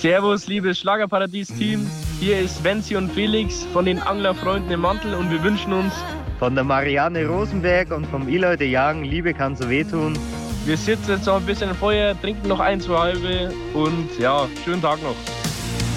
Servus, liebes Schlagerparadies-Team. Hier ist Wenzi und Felix von den Anglerfreunden im Mantel und wir wünschen uns von der Marianne Rosenberg und vom Eloy de Young, Liebe kann so wehtun. Wir sitzen jetzt noch ein bisschen im Feuer, trinken noch 1, 2 halbe und ja, schönen Tag noch.